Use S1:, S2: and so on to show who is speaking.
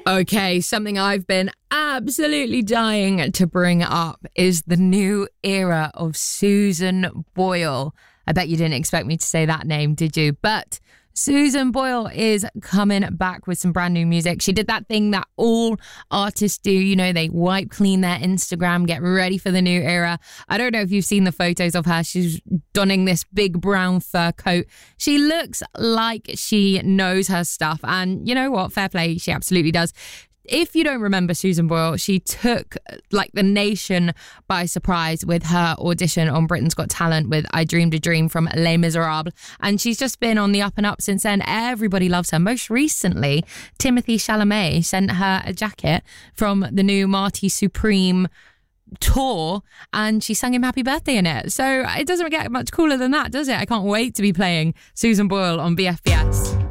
S1: Okay, something I've been absolutely dying to bring up is the new era of Susan Boyle. I bet you didn't expect me to say that name, did you? But Susan Boyle is coming back with some brand new music. She did that thing that all artists do. You know, they wipe clean their Instagram, get ready for the new era. I don't know if you've seen the photos of her. She's donning this big brown fur coat. She looks like she knows her stuff. And you know what? Fair play. She absolutely does. If you don't remember Susan Boyle, she took the nation by surprise with her audition on Britain's Got Talent with I Dreamed a Dream from Les Miserables. And she's just been on the up and up since then. Everybody loves her. Most recently, Timothée Chalamet sent her a jacket from the new Marty Supreme tour and she sang him happy birthday in it. So it doesn't get much cooler than that, does it? I can't wait to be playing Susan Boyle on BFBS.